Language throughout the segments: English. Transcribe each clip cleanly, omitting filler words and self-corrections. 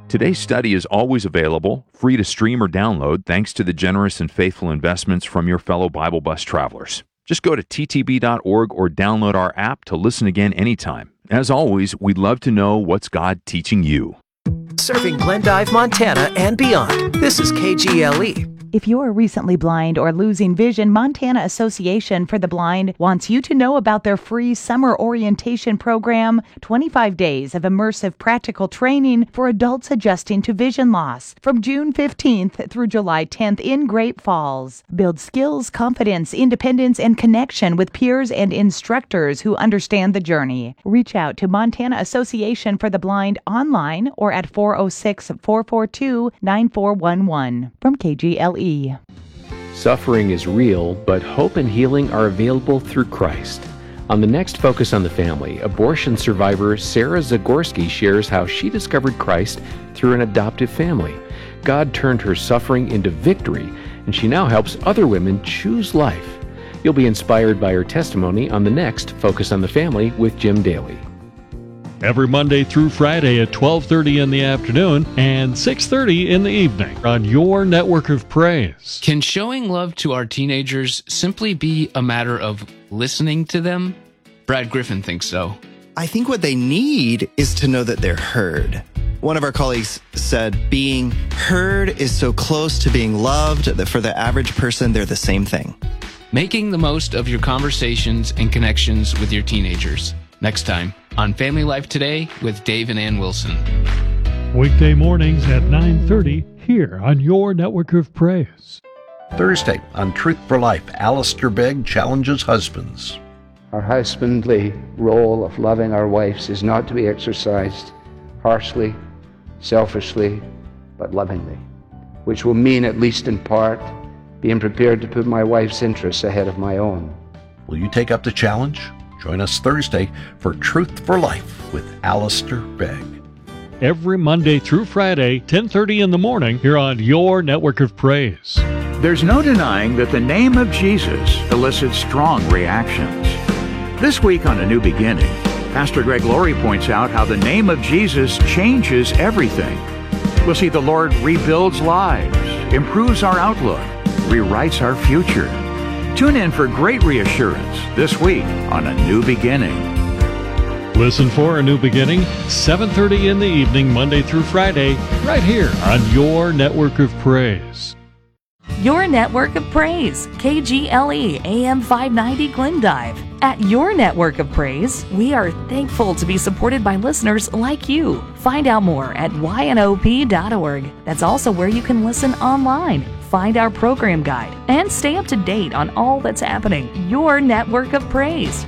Today's study is always available, free to stream or download, thanks to the generous and faithful investments from your fellow Bible Bus travelers. Just go to ttb.org or download our app to listen again anytime. As always, we'd love to know what's God teaching you. Serving Glendive, Montana and beyond. This is KGLE. If you're recently blind or losing vision, Montana Association for the Blind wants you to know about their free summer orientation program, 25 days of immersive practical training for adults adjusting to vision loss from June 15th through July 10th in Great Falls. Build skills, confidence, independence, and connection with peers and instructors who understand the journey. Reach out to Montana Association for the Blind online or at 406-442-9411. From KGLE. Suffering is real, but hope and healing are available through Christ. On the next Focus on the Family, abortion survivor Sarah Zagorski shares how she discovered Christ through an adoptive family. God turned her suffering into victory, and she now helps other women choose life. You'll be inspired by her testimony on the next Focus on the Family with Jim Daly. Every Monday through Friday at 12:30 in the afternoon and 6:30 in the evening on your network of praise. Can showing love to our teenagers simply be a matter of listening to them? Brad Griffin thinks so. I think what they need is to know that they're heard. One of our colleagues said being heard is so close to being loved that for the average person, they're the same thing. Making the most of your conversations and connections with your teenagers. Next time on Family Life Today with Dave and Ann Wilson. Weekday mornings at 9:30 here on your network of praise. Thursday on Truth for Life, Alistair Begg challenges husbands. Our husbandly role of loving our wives is not to be exercised harshly, selfishly, but lovingly, which will mean, at least in part, being prepared to put my wife's interests ahead of my own. Will you take up the challenge? Join us Thursday for Truth for Life with Alistair Begg. Every Monday through Friday, 10:30 in the morning, here on your network of praise. There's no denying that the name of Jesus elicits strong reactions. This week on A New Beginning, Pastor Greg Laurie points out how the name of Jesus changes everything. We'll see the Lord rebuilds lives, improves our outlook, rewrites our future. Tune in for great reassurance this week on A New Beginning. Listen for A New Beginning, 7:30 in the evening, Monday through Friday, right here on your network of praise. Your network of praise, KGLE AM 590 Glendive. At your network of praise, we are thankful to be supported by listeners like you. Find out more at ynop.org. That's also where you can listen online, find our program guide, and stay up to date on all that's happening. Your network of praise.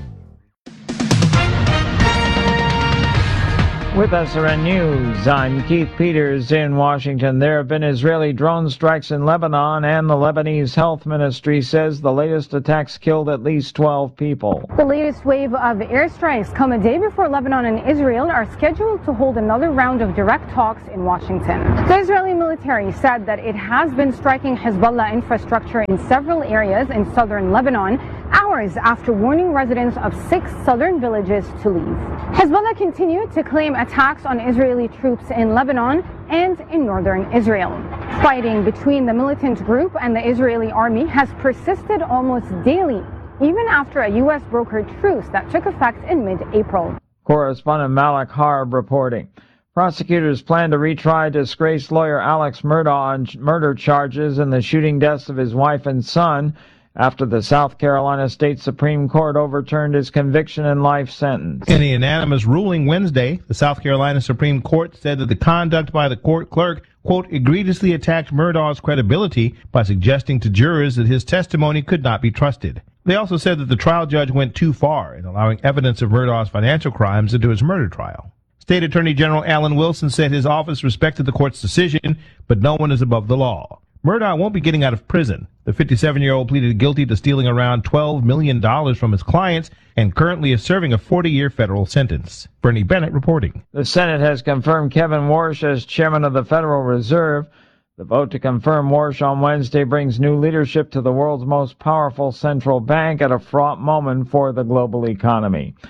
With SRN News, I'm Keith Peters in Washington. There have been Israeli drone strikes in Lebanon, and the Lebanese Health Ministry says the latest attacks killed at least 12 people. The latest wave of airstrikes come a day before Lebanon and Israel are scheduled to hold another round of direct talks in Washington. The Israeli military said that it has been striking Hezbollah infrastructure in several areas in southern Lebanon, hours after warning residents of 6 southern villages to leave. Hezbollah continued to claim attacks on Israeli troops in Lebanon and in northern Israel. Fighting between the militant group and the Israeli army has persisted almost daily, even after a U.S. brokered truce that took effect in mid-April. Correspondent Malik Harb reporting. Prosecutors plan to retry disgraced lawyer Alex Murdaugh on murder charges in the shooting deaths of his wife and son after the South Carolina State Supreme Court overturned his conviction and life sentence. In a unanimous ruling Wednesday, the South Carolina Supreme Court said that the conduct by the court clerk, quote, egregiously attacked Murdaugh's credibility by suggesting to jurors that his testimony could not be trusted. They also said that the trial judge went too far in allowing evidence of Murdaugh's financial crimes into his murder trial. State Attorney General Alan Wilson said his office respected the court's decision, but no one is above the law. Murdaugh won't be getting out of prison. The 57-year-old pleaded guilty to stealing around $12 million from his clients and currently is serving a 40-year federal sentence. Bernie Bennett reporting. The Senate has confirmed Kevin Warsh as chairman of the Federal Reserve. The vote to confirm Warsh on Wednesday brings new leadership to the world's most powerful central bank at a fraught moment for the global economy.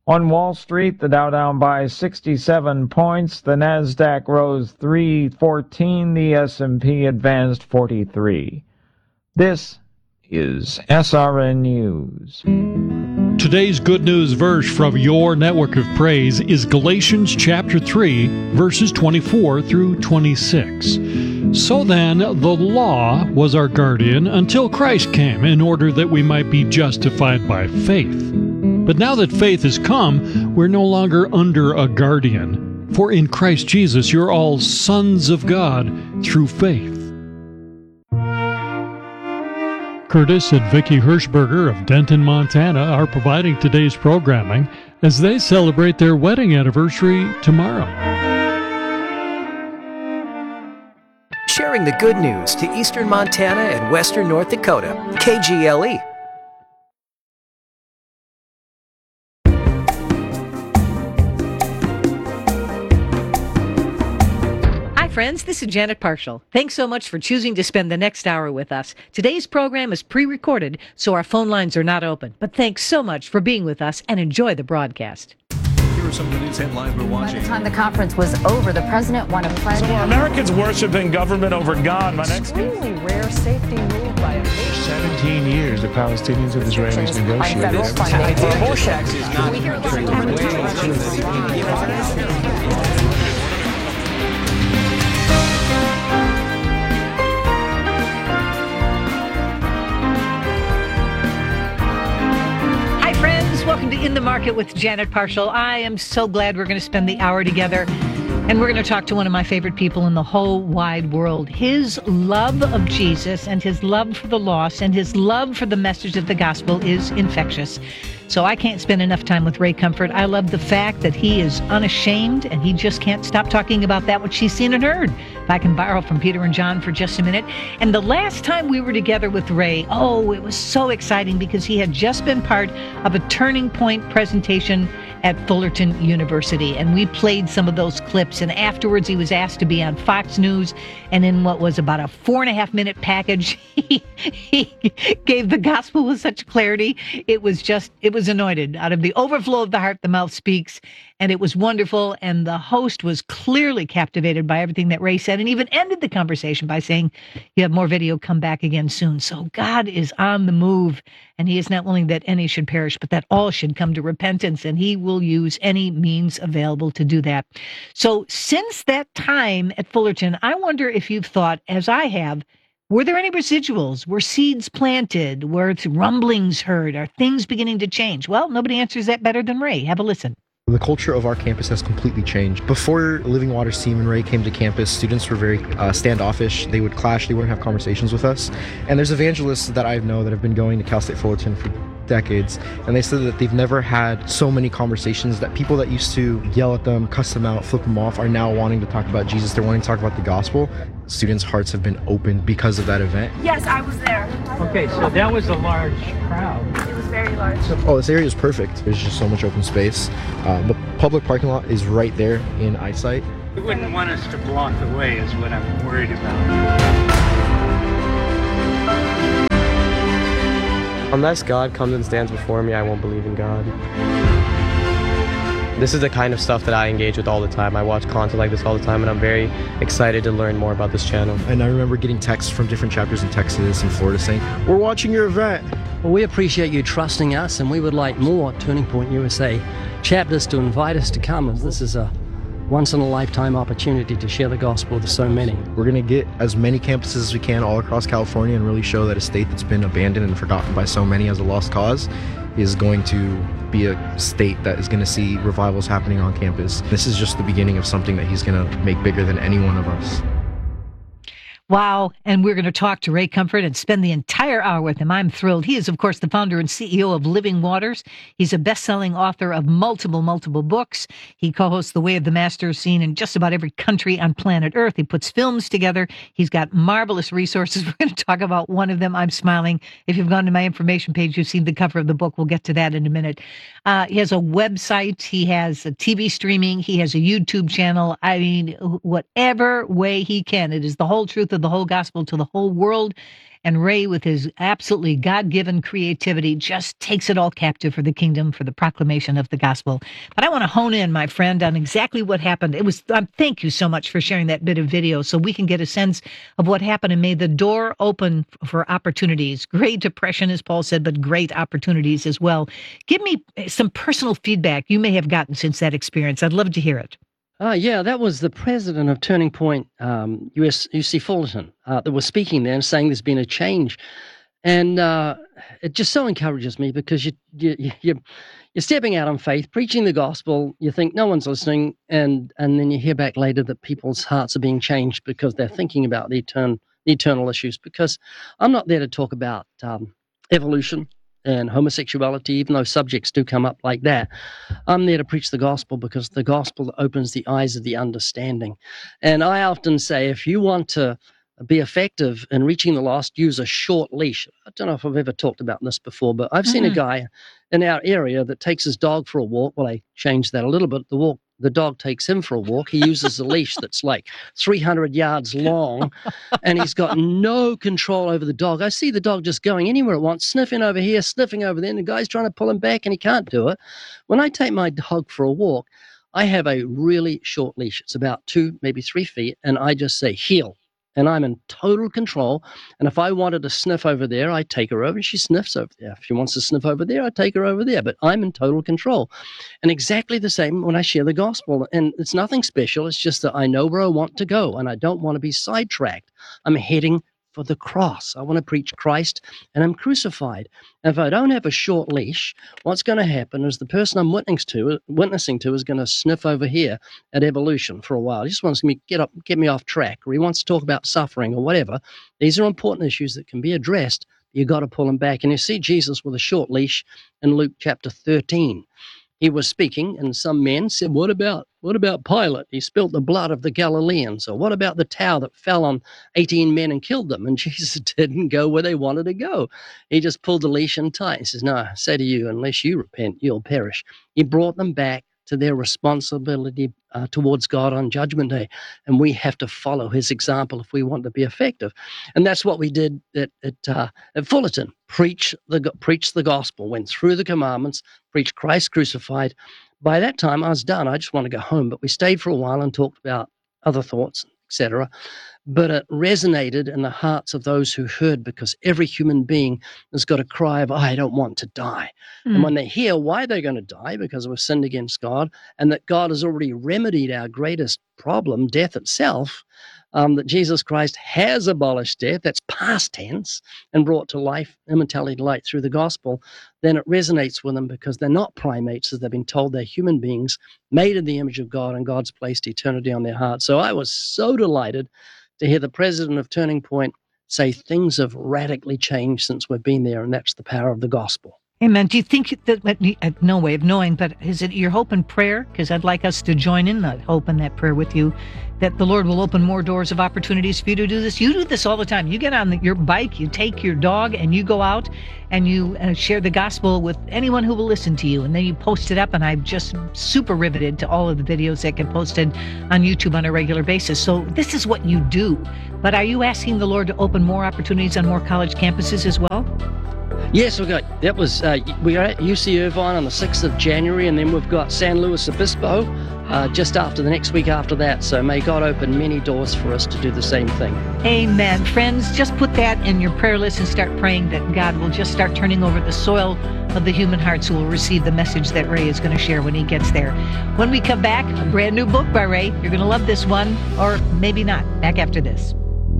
On Wall Street, the Dow down by 67 points, the Nasdaq rose 314, the S&P advanced 43. This is SRN News. Today's good news verse from your network of praise is Galatians chapter 3, verses 24 through 26. So then, the law was our guardian until Christ came, in order that we might be justified by faith. But now that faith has come, we're no longer under a guardian. For in Christ Jesus, you're all sons of God through faith. Curtis and Vicki Hirschberger of Denton, Montana are providing today's programming as they celebrate their wedding anniversary tomorrow. Sharing the good news to eastern Montana and western North Dakota. KGLE. Friends, this is Janet Parshall. Thanks so much for choosing to spend the next hour with us. Today's program is pre-recorded, so our phone lines are not open. But thanks so much for being with us and enjoy the broadcast. Here are some of the news headlines we're watching. By the time the conference was over, the president won a pledge. So are Americans worshiping government over God? Extremely rare safety move by a nation. 17 years the Palestinians and Israelis negotiated. Tax is not Welcome to In the Market with Janet Parshall. I am so glad we're going to spend the hour together, and we're going to talk to one of my favorite people in the whole wide world. His love of Jesus and his love for the lost and his love for the message of the gospel is infectious. So I can't spend enough time with Ray Comfort. I love the fact that he is unashamed and he just can't stop talking about that which he's seen and heard. If I can borrow from Peter and John for just a minute. And the last time we were together with Ray, it was so exciting because he had just been part of a Turning Point presentation at Fullerton University. And we played some of those clips. And afterwards, he was asked to be on Fox News. And in what was about a 4.5-minute package, he gave the gospel with such clarity. It was anointed. Out of the overflow of the heart, the mouth speaks. And it was wonderful. And the host was clearly captivated by everything that Ray said and even ended the conversation by saying, you have more video, come back again soon. So God is on the move, and he is not willing that any should perish, but that all should come to repentance. And he will use any means available to do that. So since that time at Fullerton, I wonder if you've thought, as I have, were there any residuals? Were seeds planted? Were rumblings heard? Are things beginning to change? Well, nobody answers that better than Ray. Have a listen. The culture of our campus has completely changed. Before Living Waters Team and Ray came to campus, students were very standoffish. They would clash. They wouldn't have conversations with us. And there's evangelists that I know that have been going to Cal State Fullerton for decades, and they said that they've never had so many conversations, that people that used to yell at them, cuss them out, flip them off, are now wanting to talk about Jesus. They're wanting to talk about the gospel. Students' hearts have been opened because of that event. Yes, I was there. Okay, so that was a large crowd. It was very large. Oh, this area is perfect. There's just so much open space. The public parking lot is right there in eyesight. You wouldn't want us to block the way is what I'm worried about. Unless God comes and stands before me, I won't believe in God. This is the kind of stuff that I engage with all the time. I watch content like this all the time, and I'm very excited to learn more about this channel. And I remember getting texts from different chapters in Texas and Florida saying, "We're watching your event." Well, we appreciate you trusting us, and we would like more Turning Point USA chapters to invite us to come, as this is a once-in-a-lifetime opportunity to share the gospel with so many. We're going to get as many campuses as we can all across California and really show that a state that's been abandoned and forgotten by so many as a lost cause is going to be a state that is going to see revivals happening on campus. This is just the beginning of something that he's going to make bigger than any one of us. Wow. And we're going to talk to Ray Comfort and spend the entire hour with him. I'm thrilled. He is, of course, the founder and CEO of Living Waters. He's a best-selling author of multiple books. He co-hosts The Way of the Master, seen in just about every country on planet Earth. He puts films together. He's got marvelous resources. We're going to talk about one of them. I'm smiling. If you've gone to my information page, you've seen the cover of the book. We'll get to that in a minute. He has a website. He has a TV streaming. He has a YouTube channel. I mean, whatever way he can. It is the whole truth of the whole gospel to the whole world. And Ray, with his absolutely God-given creativity, just takes it all captive for the kingdom, for the proclamation of the gospel. But I want to hone in, my friend, on exactly what happened. It was, thank you so much for sharing that bit of video so we can get a sense of what happened and made the door open for opportunities. Great depression, as Paul said, but great opportunities as well. Give me some personal feedback you may have gotten since that experience. I'd love to hear it. Yeah, that was the president of Turning Point, UC Fullerton, that was speaking there and saying there's been a change. And it just so encourages me because you're stepping out on faith, preaching the gospel. You think no one's listening, and then you hear back later that people's hearts are being changed because they're thinking about the eternal issues. Because I'm not there to talk about evolution and homosexuality, even though subjects do come up like that. I'm there to preach the gospel because the gospel opens the eyes of the understanding. And I often say, if you want to be effective in reaching the lost, use a short leash. I don't know if I've ever talked about this before, but I've seen a guy in our area that takes his dog for a walk. Well, I changed that a little bit. The dog takes him for a walk. He uses a leash that's like 300 yards long, and he's got no control over the dog. I see the dog just going anywhere it wants, sniffing over here, sniffing over there, and the guy's trying to pull him back, and he can't do it. When I take my dog for a walk, I have a really short leash. It's about 2, maybe 3 feet, and I just say, heel. And I'm in total control. And if I wanted to sniff over there, I take her over and she sniffs over there. If she wants to sniff over there, I take her over there. But I'm in total control. And exactly the same when I share the gospel. And it's nothing special. It's just that I know where I want to go and I don't want to be sidetracked. I'm heading for the cross. I want to preach Christ and I'm crucified. And if I don't have a short leash, what's going to happen is the person I'm witnessing to is going to sniff over here at evolution for a while. He just wants me to get me off track, or he wants to talk about suffering or whatever. These are important issues that can be addressed. You got to pull them back. And you see Jesus with a short leash in Luke chapter 13. He was speaking, and some men said, what about Pilate? He spilt the blood of the Galileans. Or what about the tower that fell on 18 men and killed them? And Jesus didn't go where they wanted to go. He just pulled the leash in tight. He says, no, I say to you, unless you repent, you'll perish. He brought them back to their responsibility towards God on Judgment Day. And we have to follow his example if we want to be effective. And that's what we did at Fullerton. Preach the gospel, went through the commandments, preached Christ crucified. By that time, I was done. I just want to go home. But we stayed for a while and talked about other thoughts, etc. But it resonated in the hearts of those who heard, because every human being has got a cry of, I don't want to die. And when they hear why they're going to die, because we've sinned against God, and that God has already remedied our greatest problem, death itself, that Jesus Christ has abolished death, that's past tense, and brought to life, immortality to light through the gospel, then it resonates with them because they're not primates, as they've been told. They're human beings made in the image of God, and God's placed eternity on their hearts. So I was so delighted to hear the president of Turning Point say things have radically changed since we've been there, and that's the power of the gospel. Amen. Do you think that, no way of knowing, but is it your hope and prayer? Because I'd like us to join in that hope and that prayer with you, that the Lord will open more doors of opportunities for you to do this. You do this all the time. You get on your bike, you take your dog, and you go out and you share the gospel with anyone who will listen to you. And then you post it up, and I'm just super riveted to all of the videos that get posted on YouTube on a regular basis. So this is what you do. But are you asking the Lord to open more opportunities on more college campuses as well? Yes, we are at UC Irvine on the 6th of January, and then we've got San Luis Obispo just after the next week after that. So may God open many doors for us to do the same thing. Amen. Friends, just put that in your prayer list and start praying that God will just start turning over the soil of the human hearts who will receive the message that Ray is going to share when he gets there. When we come back, a brand new book by Ray. You're going to love this one, or maybe not. Back after this.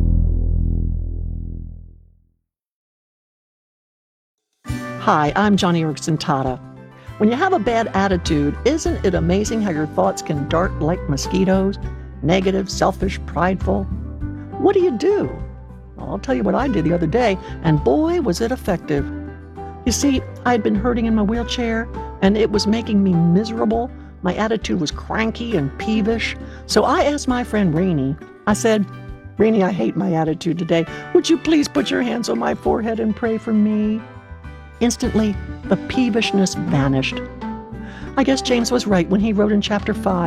Hi, I'm Johnny Erickson Tata. When you have a bad attitude, isn't it amazing how your thoughts can dart like mosquitoes? Negative, selfish, prideful. What do? I'll tell you what I did the other day, and boy, was it effective. You see, I'd been hurting in my wheelchair, and it was making me miserable. My attitude was cranky and peevish. So I asked my friend Rainey, I said, Rainey, I hate my attitude today. Would you please put your hands on my forehead and pray for me? Instantly, the peevishness vanished. I guess James was right when he wrote in chapter 5,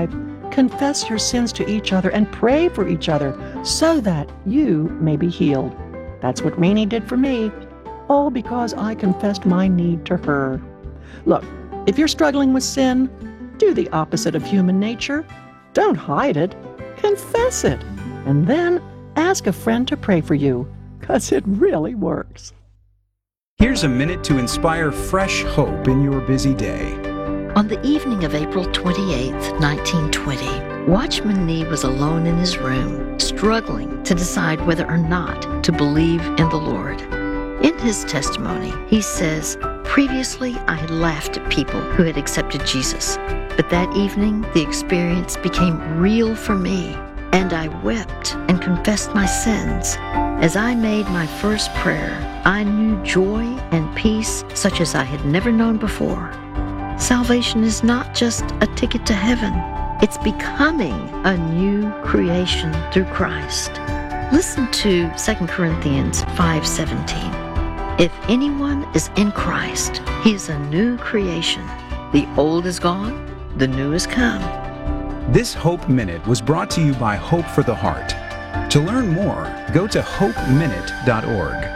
Confess your sins to each other and pray for each other so that you may be healed. That's what Rainey did for me, all because I confessed my need to her. Look, if you're struggling with sin, do the opposite of human nature. Don't hide it. Confess it. And then ask a friend to pray for you, because it really works. Here's a minute to inspire fresh hope in your busy day. On the evening of April 28, 1920, Watchman Nee was alone in his room, struggling to decide whether or not to believe in the Lord. In his testimony, he says, "Previously, I had laughed at people who had accepted Jesus, but that evening, the experience became real for me, and I wept and confessed my sins. As I made my first prayer, I knew joy and peace such as I had never known before. Salvation is not just a ticket to heaven. It's becoming a new creation through Christ." Listen to 2 Corinthians 5:17. "If anyone is in Christ, he is a new creation. The old is gone, the new is come." This Hope Minute was brought to you by Hope for the Heart. To learn more, go to hopeminute.org.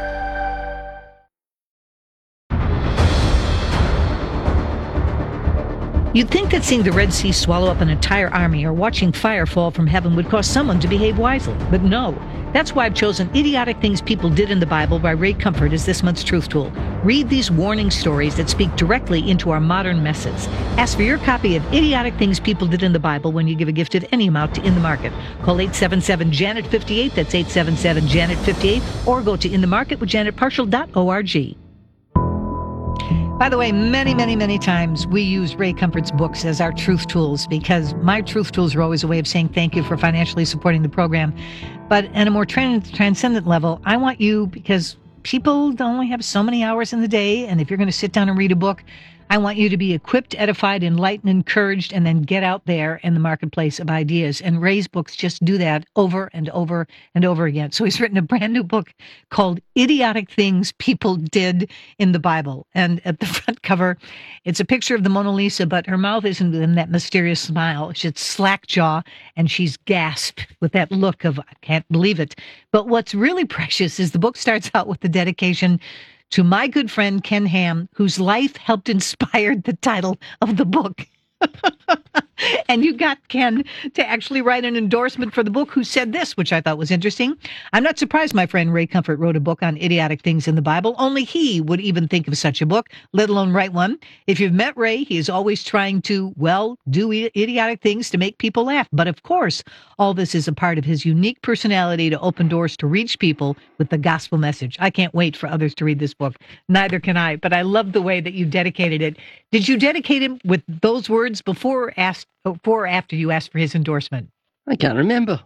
You'd think that seeing the Red Sea swallow up an entire army or watching fire fall from heaven would cause someone to behave wisely, but no. That's why I've chosen Idiotic Things People Did in the Bible by Ray Comfort as this month's Truth Tool. Read these warning stories that speak directly into our modern messes. Ask for your copy of Idiotic Things People Did in the Bible when you give a gift of any amount to In the Market. Call 877-JANET-58, that's 877-JANET-58, or go to inthemarketwithjanetparshall.org. By the way, many times we use Ray Comfort's books as our truth tools because my truth tools are always a way of saying thank you for financially supporting the program. But at a more transcendent level, I want you, because people only have so many hours in the day, and if you're going to sit down and read a book, I want you to be equipped, edified, enlightened, encouraged, and then get out there in the marketplace of ideas. And Ray's books just do that over and over and over again. So he's written a brand new book called Idiotic Things People Did in the Bible. And at the front cover, it's a picture of the Mona Lisa, but her mouth isn't in that mysterious smile. She's slack jaw, and she's gasped with that look of, I can't believe it. But what's really precious is the book starts out with the dedication to my good friend Ken Ham, whose life helped inspire the title of the book. And you got Ken to actually write an endorsement for the book, who said this, which I thought was interesting. "I'm not surprised my friend Ray Comfort wrote a book on idiotic things in the Bible. Only he would even think of such a book, let alone write one. If you've met Ray, he is always trying to, well, do idiotic things to make people laugh. But of course, all this is a part of his unique personality to open doors to reach people with the gospel message." I can't wait for others to read this book. Neither can I, but I love the way that you dedicated it. Did you dedicate him with those words before or after you asked for his endorsement? I can't remember.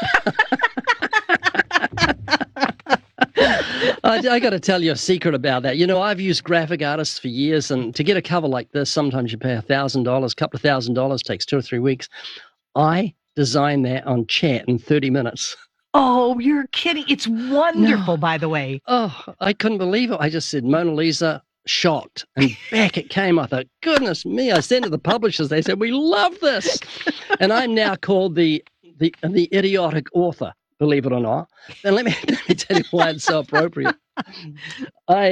I got to tell you a secret about that. You know, I've used graphic artists for years, and to get a cover like this, sometimes you pay $1,000, a couple of $1,000, takes 2 or 3 weeks. I designed that on chat in 30 minutes. Oh, you're kidding. It's wonderful, by the way. Oh, I couldn't believe it. I just said, Mona Lisa, shocked, and back it came. I thought, goodness me. I sent to the publishers. They said, we love this. And I'm now called the idiotic author, believe it or not. And let me tell you why it's so appropriate.